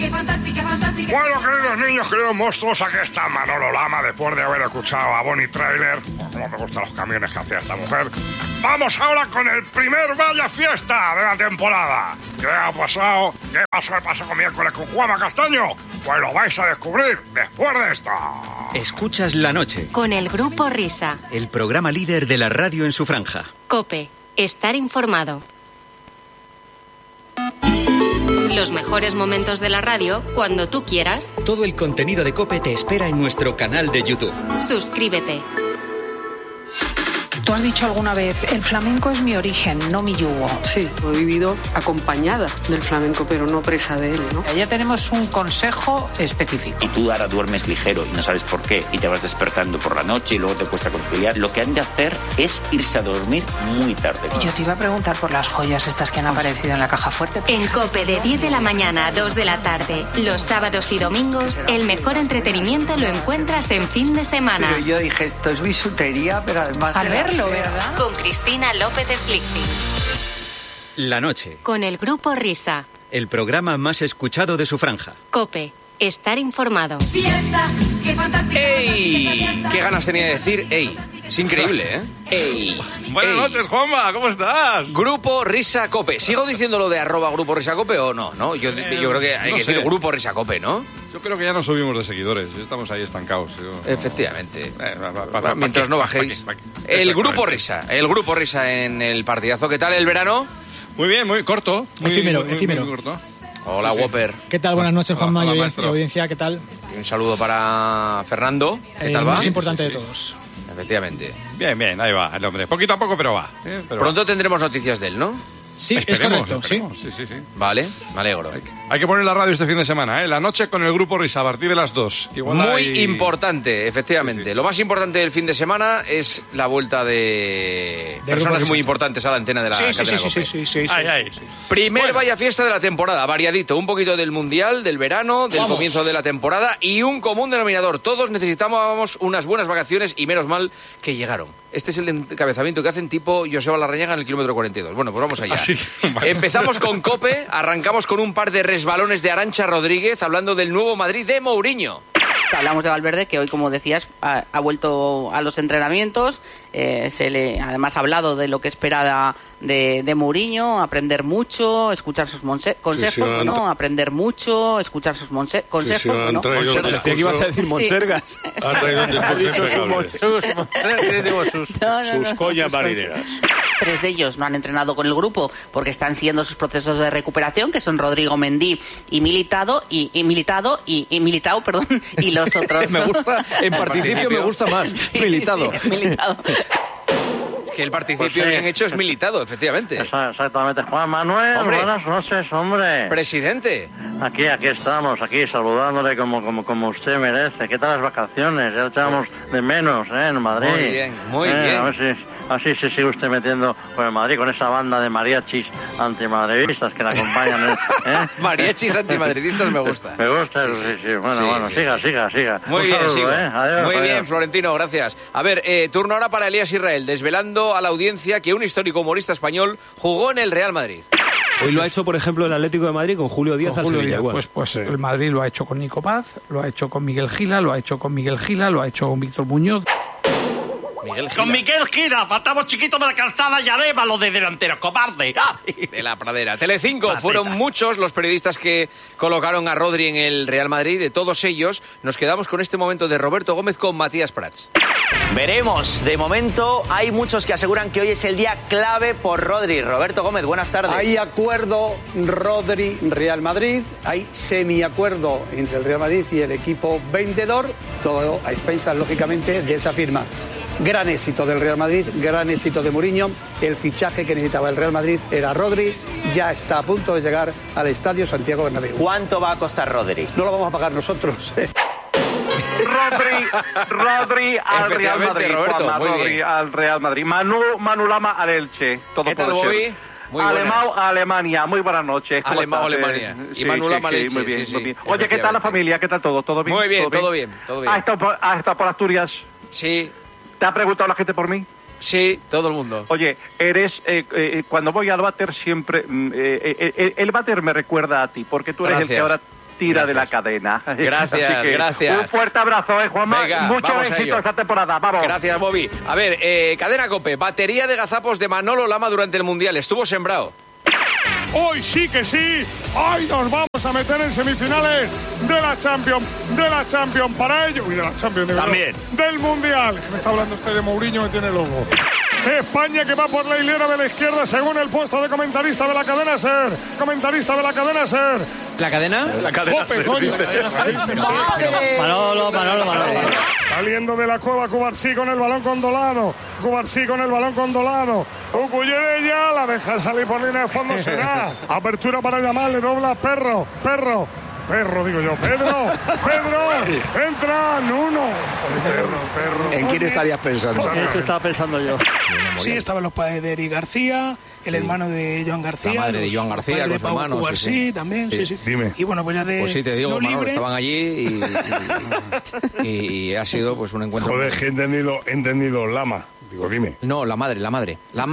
Bueno, queridos niños, queridos monstruos, aquí está Manolo Lama, después de haber escuchado a Bonnie Trailer. Como me gustan los camiones que hacía esta mujer. Vamos ahora con el primer Vaya Fiesta de la temporada. ¿Qué ha pasado? ¿Qué pasó el pasado miércoles con Juanma Castaño? Pues lo vais a descubrir después de esto. Escuchas La Noche. Con el Grupo Risa. El programa líder de la radio en su franja. COPE. Estar informado. Los mejores momentos de la radio cuando tú quieras. Todo el contenido de COPE te espera en nuestro canal de YouTube. Suscríbete. Tú has dicho alguna vez, el flamenco es mi origen, no mi yugo. Sí, he vivido acompañada del flamenco, pero no presa de él, ¿no? Ya tenemos un consejo específico. Y tú ahora duermes ligero y no sabes por qué, y te vas despertando por la noche y luego te cuesta conciliar. Lo que han de hacer es irse a dormir muy tarde. Yo te iba a preguntar por las joyas estas que han aparecido en la caja fuerte. En COPE de 10 de la mañana a 2 de la tarde, los sábados y domingos, el mejor entretenimiento lo encuentras en fin de semana. Pero yo dije, esto es bisutería, pero además... Al verlo, ¿verdad? Con Cristina López Slichting. La Noche. Con el Grupo Risa. El programa más escuchado de su franja. COPE. Estar informado. ¡Ey! ¿Qué ganas tenía de decir ¡ey! Es increíble, ¿eh? ¡Ey! Buenas noches, Juanma, ¿cómo estás? Grupo Risa Cope. ¿Sigo diciendo lo de @Grupo Risa Cope o no? ¿No? Yo creo que hay que decir Grupo Risa Cope, ¿no? Yo creo que ya no subimos de seguidores, estamos ahí estancados. Efectivamente. Mientras no bajéis. El Grupo Risa en el partidazo. ¿Qué tal el verano? Muy bien, muy corto. Efímero. Muy corto. Hola, Whopper. ¿Qué tal? Buenas noches, Juanma, Hola, y audiencia, ¿qué tal? Y un saludo para Fernando. ¿Qué tal El va? más importante de todos. Efectivamente. Bien, ahí va el hombre. Poquito a poco, pero va. Pronto tendremos noticias de él, ¿no? Sí, Esperemos, es correcto, sí. Vale, me alegro. Hay que poner la radio este fin de semana, ¿eh? La noche con el Grupo Risa a partir de las 2. Muy importante, efectivamente. Sí. Lo más importante del fin de semana es la vuelta de personas muy importantes a la antena de la cadena COPE. Sí. Primer Vaya Fiesta de la temporada, variadito. Un poquito del Mundial, del verano, del comienzo de la temporada y un común denominador. Todos necesitábamos unas buenas vacaciones y menos mal que llegaron. Este es el encabezamiento que hacen tipo Joseba Larrañaga en el kilómetro 42. Bueno, pues vamos allá. Vale. Empezamos con COPE, arrancamos con un par de resbalones de Arantxa Rodríguez hablando del nuevo Madrid de Mourinho. Hablamos de Valverde, que hoy, como decías, ha vuelto a los entrenamientos. Además ha hablado de lo que espera de Mourinho, aprender mucho, escuchar sus consejos, ¿no? Aprender mucho, escuchar sus consejos, ¿no? Decía que ibas a decir Monsergas. Sus coñas marineras. 3 de ellos no han entrenado con el grupo porque están siguiendo sus procesos de recuperación, que son Rodrigo Mendy y Militao, y los otros... Me gusta, en participio me gusta más, sí, Militao. Sí, Militao. Que el participio bien hecho es Militao, efectivamente. Exactamente. Juan Manuel, hombre. Buenas noches, hombre. Presidente. Aquí estamos, saludándole como usted merece. ¿Qué tal las vacaciones? Ya lo echábamos de menos, en Madrid. Muy bien. A ver si así se sigue usted metiendo con el Madrid, con esa banda de mariachis antimadridistas que la acompañan. Mariachis antimadridistas me gusta. Me gusta, sí. Bueno, siga. Muy bien, saludo, sigo. Adiós, muy bien, adiós. Florentino, gracias. A ver, turno ahora para Elías Israel, desvelando a la audiencia que un histórico humorista español jugó en el Real Madrid. Hoy lo ha hecho, por ejemplo, el Atlético de Madrid con Julio Díaz al Sevilla. Pues el Madrid lo ha hecho con Nico Paz, lo ha hecho con Miguel Gila, lo ha hecho con Víctor Muñoz. Con Miguel Gira, faltamos chiquitos de la calzada y Arévalo de delantero, cobarde. De la Pradera. Telecinco, fueron muchos los periodistas que colocaron a Rodri en el Real Madrid. De todos ellos, nos quedamos con este momento de Roberto Gómez con Matías Prats. Veremos. De momento, hay muchos que aseguran que hoy es el día clave por Rodri. Roberto Gómez, buenas tardes. Hay acuerdo Rodri-Real Madrid, hay semiacuerdo entre el Real Madrid y el equipo vendedor, todo a expensas, lógicamente, de esa firma. Gran éxito del Real Madrid, gran éxito de Mourinho. El fichaje que necesitaba el Real Madrid era Rodri. Ya está a punto de llegar al Estadio Santiago Bernabéu. ¿Cuánto va a costar Rodri? No lo vamos a pagar nosotros. Rodri al Real Madrid. Roberto, Juanma, muy Rodri bien. al Real Madrid. Manu Lama al Elche. Todo ¿Qué tal, puede Bobby? ser. Muy Alemão a Alemania. Muy buenas noches. Alemania. Y Manu Lama al Elche, muy bien, sí, muy bien. Oye, ¿qué tal la familia? ¿Qué tal todo? ¿Todo bien? Muy bien, todo bien. ¿Has estado por Asturias? Sí. ¿Te ha preguntado la gente por mí? Sí, todo el mundo. Oye, cuando voy al váter siempre... el váter me recuerda a ti, porque tú eres el que ahora tira de la cadena. Gracias, Así que gracias. Un fuerte abrazo, Juanma. Venga, mucho vamos a éxito ello. esta temporada. Vamos. Gracias, Bobby. A ver, Cadena COPE, batería de gazapos de Manolo Lama durante el Mundial. Estuvo sembrado. Hoy sí que sí, hoy nos vamos a meter en semifinales de la Champions para ello, y de la Champions de También. del Mundial. Me está hablando usted de Mourinho, que tiene logo. España que va por la hilera de la izquierda según el puesto de comentarista de la cadena SER. Comentarista de la cadena SER. ¿La cadena? La cadena Cope, SER, coño. dice. Manolo. Saliendo de la cueva, Cubarsí con el balón con Dolano. Ucuyerella la deja salir por línea de fondo, será. Apertura para llamarle, dobla Perro, digo yo. Pedro, entra, Nuno. Perro. ¿En quién estarías pensando? Eso estaba pensando yo. Sí, estaban los padres de Eric García, el hermano de Joan García. La madre de Joan García, los los hermanos. Cubarsí también, sí. Dime. Y bueno, pues ya de Pues sí, te digo, lo Manolo, libre. estaban allí y ha sido pues un encuentro. Joder, que he entendido Lama. Digo, dime. No, la madre. La madre. La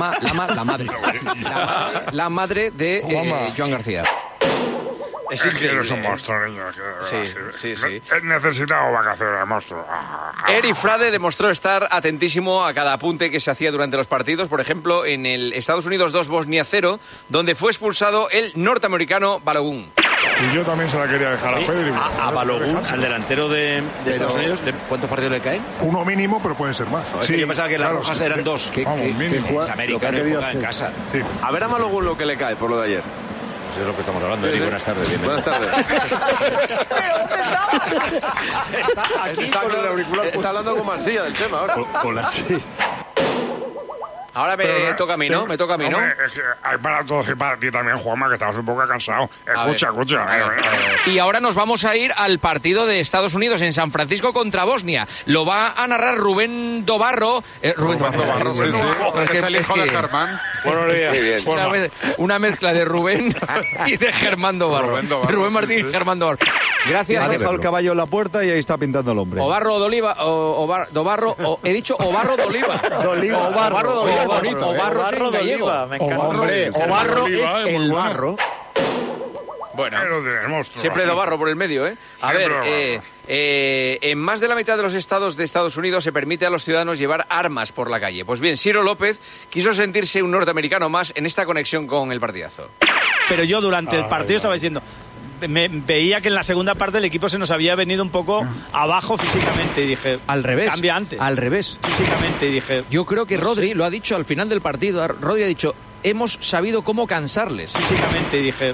madre de Joan García. Es increíble. Eres un monstruo, niño. Sí. He necesitado vacaciones, monstruo. Eric Frade demostró estar atentísimo a cada apunte que se hacía durante los partidos. Por ejemplo, en el Estados Unidos 2, Bosnia 0, donde fue expulsado el norteamericano Balogun. Y yo también se la quería dejar a Pedri. A Balogun, al delantero de Estados Unidos, ¿cuántos partidos le caen? Uno mínimo, pero pueden ser más. Yo pensaba que las rojas eran dos. Es americano y juega en casa. Sí. A ver a Balogun lo que le cae por lo de ayer. Pues es lo que estamos hablando, Eric. Buenas tardes. Buenas tardes. Está hablando con Marsilla del tema ahora. Hola, sí. Ahora me toca a mí, ¿no? Me toca a mí, ¿no? Hombre, es que hay para todos y para ti también, Juanma, que estabas un poco cansado. Escucha. Y ahora nos vamos a ir al partido de Estados Unidos en San Francisco contra Bosnia. Lo va a narrar Rubén Dobarro. Rubén Dobarro, sí. Es el hijo de Germán. Buenos días. Una mezcla de Rubén y de Germán Dobarro. Rubén Martín y Germán Dobarro. Gracias. Ha dejado el caballo en la puerta y ahí está pintando el hombre. Obarro de Oliva, Dobarro, he dicho Obarro de Oliva. Obarro de Oliva. Obarro de Oliva, me encanta. Hombre, Obarro es el barro. Bueno, siempre Dobarro por el medio, ¿eh? A ver, en más de la mitad de los estados de Estados Unidos se permite a los ciudadanos llevar armas por la calle. Pues bien, Ciro López quiso sentirse un norteamericano más en esta conexión con el partidazo. Pero yo durante el partido estaba diciendo... veía que en la segunda parte el equipo se nos había venido un poco abajo físicamente y dije... Al revés. Cambia antes. Al revés. Físicamente y dije... Yo creo que Rodri lo ha dicho al final del partido. Rodri ha dicho, hemos sabido cómo cansarles. Físicamente y dije...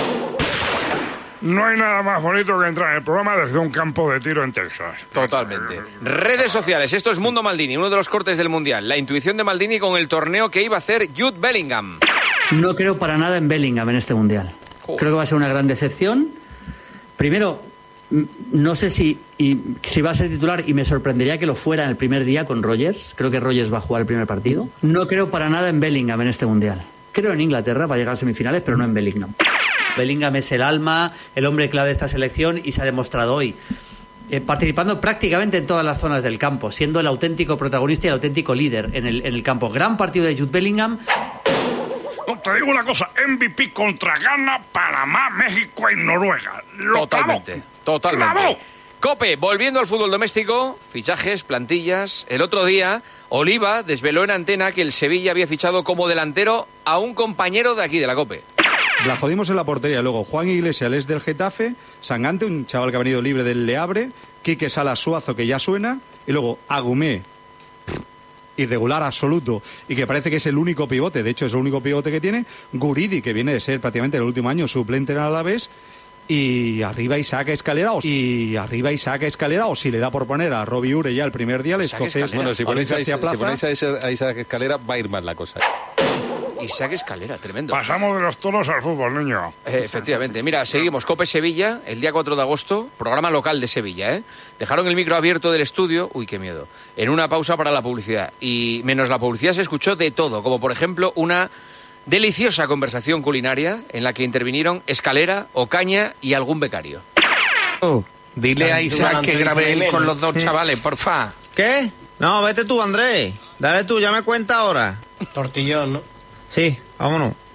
No hay nada más bonito que entrar en el programa desde un campo de tiro en Texas. Totalmente. Redes sociales. Esto es Mundo Maldini, uno de los cortes del Mundial. La intuición de Maldini con el torneo que iba a hacer Jude Bellingham. No creo para nada en Bellingham en este Mundial. Creo que va a ser una gran decepción. Primero, no sé si va a ser titular y me sorprendería que lo fuera en el primer día con Rodgers. Creo que Rodgers va a jugar el primer partido. No creo para nada en Bellingham en este Mundial. Creo en Inglaterra para llegar a semifinales, pero no en Bellingham. Bellingham es el alma, el hombre clave de esta selección y se ha demostrado hoy. Participando prácticamente en todas las zonas del campo, siendo el auténtico protagonista y el auténtico líder en el campo. Gran partido de Jude Bellingham. No, te digo una cosa, MVP contra Ghana, Panamá, México y Noruega. Totalmente. ¡Clavo! COPE, volviendo al fútbol doméstico, fichajes, plantillas. El otro día, Oliva desveló en antena que el Sevilla había fichado como delantero a un compañero de aquí, de la COPE. La jodimos en la portería. Luego, Juan Iglesias es del Getafe, Sangante, un chaval que ha venido libre del Le Havre, Quique Salas Suazo, que ya suena, y luego Agumé, irregular absoluto, y que parece que es el único pivote, de hecho es el único pivote que tiene, Guridi, que viene de ser prácticamente el último año suplente en Alavés, y arriba Isaac Escalera, o si le da por poner a Robbie Ure ya el primer día, el escocés. Bueno, si ponéis a Isaac Escalera, va a ir mal la cosa. Isaac Escalera, tremendo. Pasamos de los toros al fútbol, niño. Efectivamente. Mira, seguimos. COPE Sevilla, el día 4 de agosto, programa local de Sevilla, ¿eh? Dejaron el micro abierto del estudio, uy, qué miedo, en una pausa para la publicidad. Y menos la publicidad se escuchó de todo, como por ejemplo una deliciosa conversación culinaria en la que intervinieron Escalera, Ocaña y algún becario. Dile a Isaac que grabe él con los dos chavales, porfa. ¿Qué? No, vete tú, Andrés. Dale tú, ya me cuenta ahora. Tortillón, ¿no? Sí, vámonos.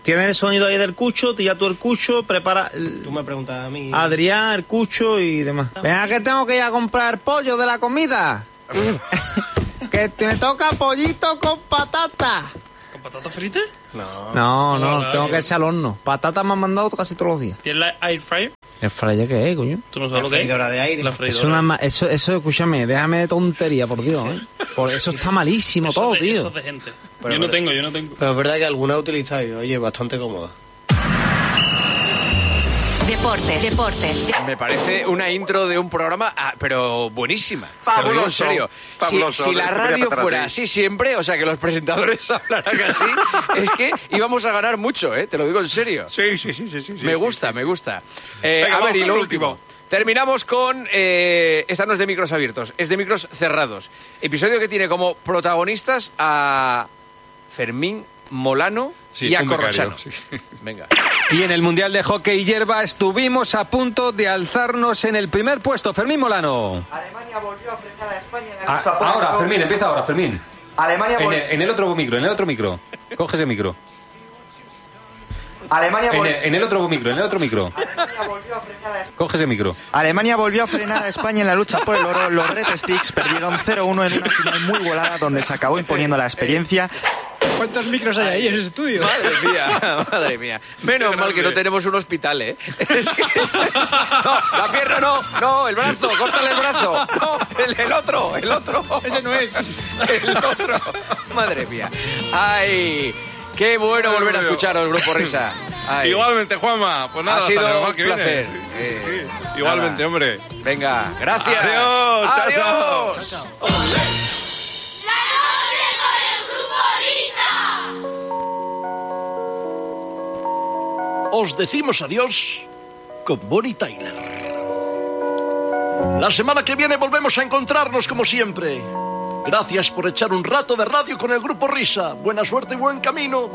Tienes el sonido ahí del cucho, tira tú el cucho, prepara... Tú me preguntas a mí. Adrián, el cucho y demás. Venga, que tengo que ir a comprar pollo de la comida. Que me toca pollito con patata. ¿Con patata frita? No, tengo que echar al horno. Patata me han mandado casi todos los días. ¿Tienes la air fryer? ¿El fryer qué es, coño? ¿Tú no sabes lo que es? freidora de aire. La freidora. Eso, escúchame, déjame de tontería, por Dios, ¿eh? Por eso está malísimo Eso todo, de, tío. Eso es de gente. Yo no tengo. Pero es verdad que alguna utilizáis, oye, bastante cómoda. Deportes. Me parece una intro de un programa, pero buenísima. Te lo digo en serio. Si la radio fuera así siempre, o sea, que los presentadores hablaran así, es que íbamos a ganar mucho, ¿eh? Te lo digo en serio. Sí. Me gusta. Venga, A ver, y con lo el último. Terminamos con... esta no es de micros abiertos, es de micros cerrados. Episodio que tiene como protagonistas a Fermín Molano y a Corrochano. Venga. Y en el Mundial de Hockey Hierba estuvimos a punto de alzarnos en el primer puesto. Fermín Molano. Alemania volvió a frenar a España. Ahora, Fermín, empieza ahora, Fermín. Alemania en el otro micro. Coge ese micro. En el otro micro. Coge ese micro. Alemania volvió a frenar a España en la lucha por el oro. Los Red Sticks perdieron 0-1 en una final muy volada donde se acabó imponiendo la experiencia. ¿Cuántos micros hay ahí en ese estudio? Madre mía. Menos mal que no tenemos un hospital, ¿eh? Es que... No, la pierna no, el brazo, córtale el brazo. No, el otro. Ese no es. El otro. Madre mía. Ay, qué bueno volver a escucharos, Grupo Risa. Ay. Igualmente, Juanma. Pues nada, ha sido un placer. Sí. Igualmente, hombre. Venga, gracias. Adiós. Adiós. Chao. Os decimos adiós con Bonnie Tyler. La semana que viene volvemos a encontrarnos como siempre. Gracias por echar un rato de radio con el Grupo Risa. Buena suerte y buen camino.